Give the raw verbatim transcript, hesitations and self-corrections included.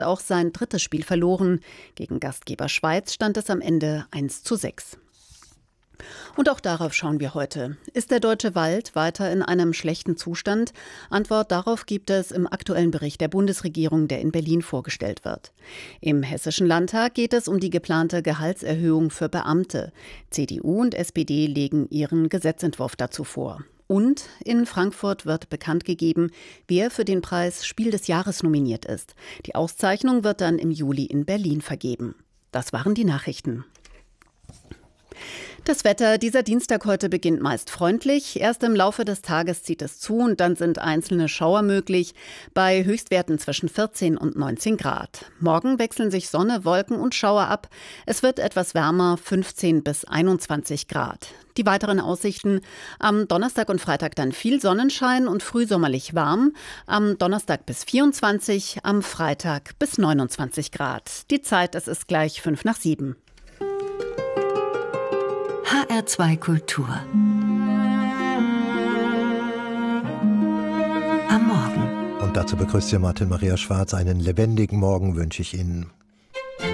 auch sein drittes Spiel verloren. Gegen Gastgeber Schweiz stand es am Ende eins zu sechs. Und auch darauf schauen wir heute. Ist der deutsche Wald weiter in einem schlechten Zustand? Antwort darauf gibt es im aktuellen Bericht der Bundesregierung, der in Berlin vorgestellt wird. Im Hessischen Landtag geht es um die geplante Gehaltserhöhung für Beamte. C D U und S P D legen ihren Gesetzentwurf dazu vor. Und in Frankfurt wird bekannt gegeben, wer für den Preis Spiel des Jahres nominiert ist. Die Auszeichnung wird dann im Juli in Berlin vergeben. Das waren die Nachrichten. Das Wetter dieser Dienstag heute beginnt meist freundlich. Erst im Laufe des Tages zieht es zu und dann sind einzelne Schauer möglich, bei Höchstwerten zwischen vierzehn und neunzehn Grad. Morgen wechseln sich Sonne, Wolken und Schauer ab. Es wird etwas wärmer, fünfzehn bis einundzwanzig Grad. Die weiteren Aussichten: am Donnerstag und Freitag dann viel Sonnenschein und frühsommerlich warm. Am Donnerstag bis vierundzwanzig, am Freitag bis neunundzwanzig Grad. Die Zeit, es ist gleich fünf nach sieben. H R zwei Kultur. Am Morgen. Und dazu begrüßt ihr Martin Maria Schwarz. Einen lebendigen Morgen wünsche ich Ihnen.